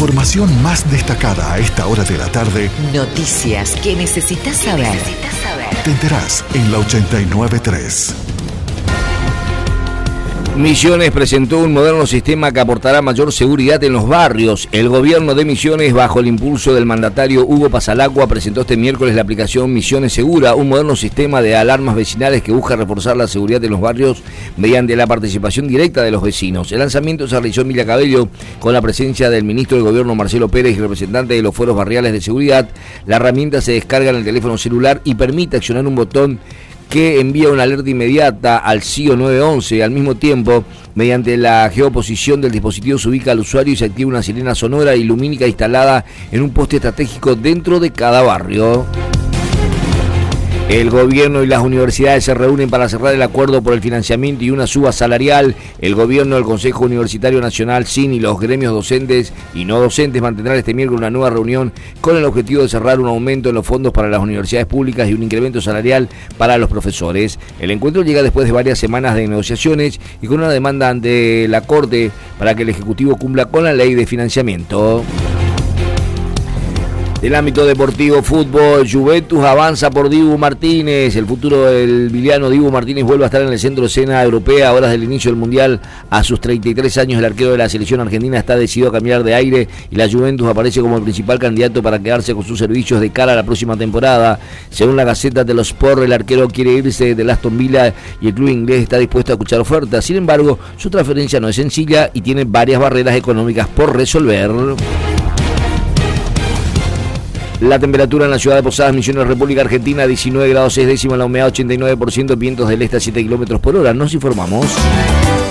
información más destacada a esta hora de la tarde. Noticias que necesitas saber. Te enterás en la 89.3. Misiones presentó un moderno sistema que aportará mayor seguridad en los barrios. El gobierno de Misiones, bajo el impulso del mandatario Hugo Pasalacqua, presentó este miércoles la aplicación Misiones Segura, un moderno sistema de alarmas vecinales que busca reforzar la seguridad de los barrios mediante la participación directa de los vecinos. El lanzamiento se realizó en Villa Cabello con la presencia del ministro del Gobierno Marcelo Pérez y representante de los fueros barriales de seguridad. La herramienta se descarga en el teléfono celular y permite accionar un botón que envía una alerta inmediata al CIO 911. Al mismo tiempo, mediante la geoposición del dispositivo se ubica al usuario y se activa una sirena sonora y lumínica instalada en un poste estratégico dentro de cada barrio. El gobierno y las universidades se reúnen para cerrar el acuerdo por el financiamiento y una suba salarial. El gobierno, el Consejo Universitario Nacional, SIN y los gremios docentes y no docentes mantendrán este miércoles una nueva reunión con el objetivo de cerrar un aumento en los fondos para las universidades públicas y un incremento salarial para los profesores. El encuentro llega después de varias semanas de negociaciones y con una demanda ante la Corte para que el Ejecutivo cumpla con la ley de financiamiento. Del ámbito deportivo, fútbol, Juventus avanza por Dibu Martínez. El futuro del viliano Dibu Martínez vuelve a estar en el centro de escena europea a horas del inicio del Mundial. A sus 33 años, el arquero de la selección argentina está decidido a cambiar de aire y la Juventus aparece como el principal candidato para quedarse con sus servicios de cara a la próxima temporada. Según la Gaceta de los Sport, el arquero quiere irse del Aston Villa y el club inglés está dispuesto a escuchar ofertas. Sin embargo, su transferencia no es sencilla y tiene varias barreras económicas por resolver. La temperatura en la ciudad de Posadas Misiones, República Argentina, 19 grados 6 décimas, la humedad 89%, vientos del este a 7 kilómetros por hora. Nos informamos.